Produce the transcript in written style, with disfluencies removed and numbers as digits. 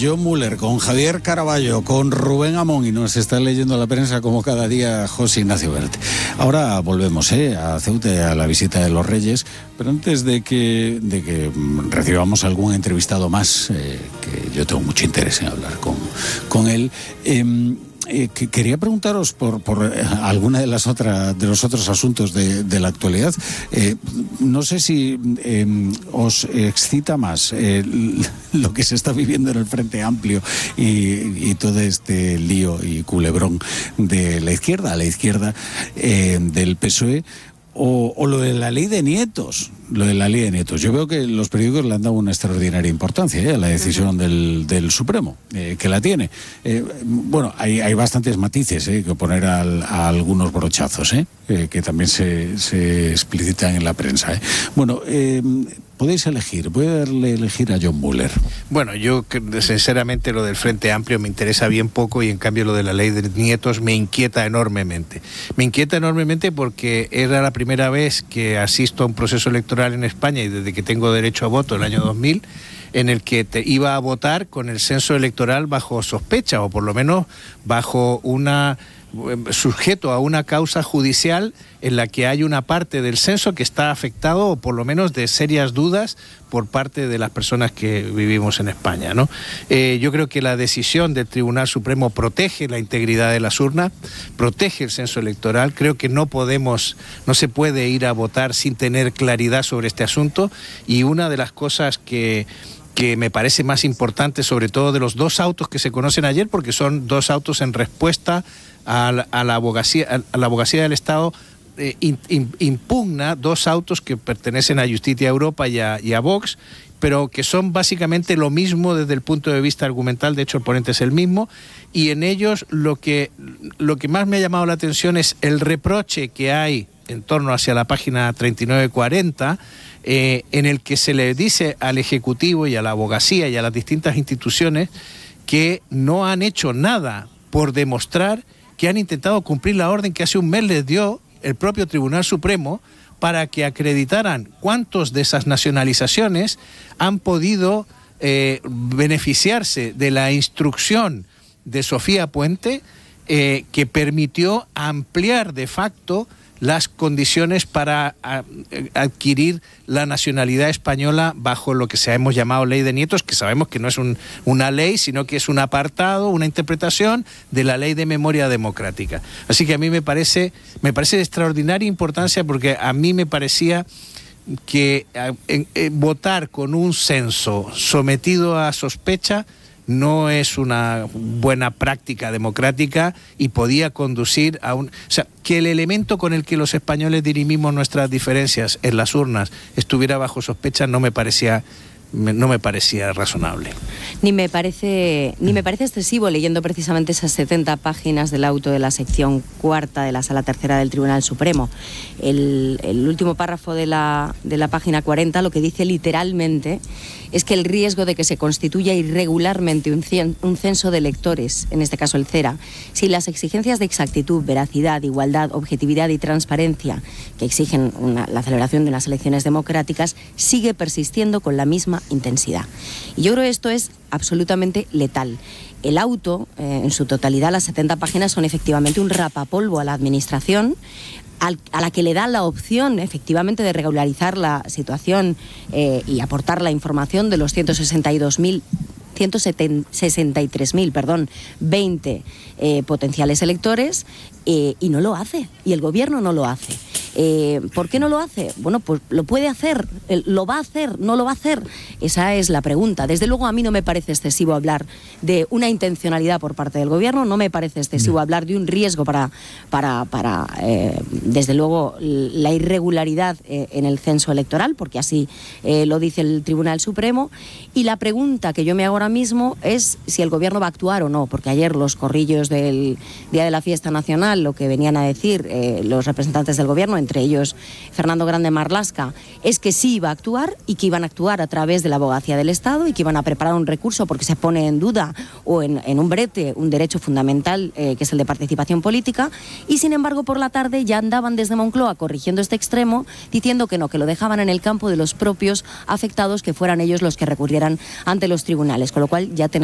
John Muller, con Javier Caraballo, con Rubén Amón, y nos está leyendo la prensa como cada día José Ignacio Bert. Ahora volvemos a Ceuta, a la visita de los Reyes, pero antes de que recibamos algún entrevistado más, que yo tengo mucho interés en hablar con él, quería preguntaros por alguna de los otros asuntos de la actualidad. No sé si os excita más lo que se está viviendo en el Frente Amplio y todo este lío y culebrón de la izquierda del PSOE, o lo de la ley de nietos. Yo veo que los periódicos le han dado una extraordinaria importancia a la decisión del Supremo, que la tiene. Bueno, hay bastantes matices que poner a algunos brochazos, que también se explicitan en la prensa. Bueno, podéis elegir, voy a darle a elegir a John Muller. Bueno, yo sinceramente lo del Frente Amplio me interesa bien poco, y en cambio lo de la ley de nietos me inquieta enormemente. Me inquieta enormemente porque era la primera vez que asisto a un proceso electoral en España, y desde que tengo derecho a voto, el año 2000, en el que iba a votar con el censo electoral bajo sospecha, o por lo menos bajo sujeto a una causa judicial en la que hay una parte del censo que está afectado, o por lo menos de serias dudas por parte de las personas que vivimos en España, ¿no? Yo creo que la decisión del Tribunal Supremo protege la integridad de las urnas, protege el censo electoral. Creo que no se puede ir a votar sin tener claridad sobre este asunto, y una de las cosas que me parece más importante, sobre todo de los dos autos que se conocen ayer, porque son dos autos en respuesta a la abogacía del Estado, impugna dos autos que pertenecen a Justicia Europa y a Vox, pero que son básicamente lo mismo desde el punto de vista argumental. De hecho, el ponente es el mismo, y en ellos lo que más me ha llamado la atención es el reproche que hay en torno hacia la página 39-40, en el que se le dice al Ejecutivo y a la abogacía y a las distintas instituciones que no han hecho nada por demostrar que han intentado cumplir la orden que hace un mes les dio el propio Tribunal Supremo para que acreditaran cuántos de esas nacionalizaciones han podido beneficiarse de la instrucción de Sofía Puente, que permitió ampliar de facto las condiciones para adquirir la nacionalidad española bajo lo que hemos llamado ley de nietos, que sabemos que no es una ley, sino que es un apartado, una interpretación de la ley de memoria democrática. Así que a mí me parece de extraordinaria importancia, porque a mí me parecía que votar con un censo sometido a sospecha no es una buena práctica democrática, y podía conducir a que el elemento con el que los españoles dirimimos nuestras diferencias en las urnas estuviera bajo sospecha no me parecía razonable. Ni me parece excesivo, leyendo precisamente esas 70 páginas del auto de la sección cuarta de la Sala Tercera del Tribunal Supremo. El último párrafo de la página 40 lo que dice literalmente es que el riesgo de que se constituya irregularmente un censo de electores, en este caso el CERA, si las exigencias de exactitud, veracidad, igualdad, objetividad y transparencia que exigen la celebración de unas elecciones democráticas sigue persistiendo con la misma intensidad. Y yo creo que esto es absolutamente letal. El auto, en su totalidad, las 70 páginas, son efectivamente un rapapolvo a la Administración, a la que le da la opción efectivamente de regularizar la situación y aportar la información de los 163.020 potenciales electores, y no lo hace, y el Gobierno no lo hace. ¿Por qué no lo hace? Bueno, pues lo puede hacer, lo va a hacer, no lo va a hacer. Esa es la pregunta. Desde luego a mí no me parece excesivo hablar de una intencionalidad por parte del Gobierno, no me parece excesivo hablar de un riesgo para desde luego, la irregularidad en el censo electoral, porque así lo dice el Tribunal Supremo. Y la pregunta que yo me hago ahora mismo es si el Gobierno va a actuar o no, porque ayer los corrillos del Día de la Fiesta Nacional, lo que venían a decir los representantes del Gobierno, entre ellos Fernando Grande Marlaska, es que sí iba a actuar, y que iban a actuar a través de la Abogacía del Estado, y que iban a preparar un recurso porque se pone en duda o en un brete un derecho fundamental, que es el de participación política. Y sin embargo, por la tarde ya andaban desde Moncloa corrigiendo este extremo, diciendo que no, que lo dejaban en el campo de los propios afectados, que fueran ellos los que recurrieran ante los tribunales, con lo cual ya tenemos